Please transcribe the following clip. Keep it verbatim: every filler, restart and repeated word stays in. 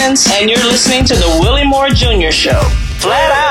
Hawkins, and you're listening to the Willie Moore Junior Show. Flat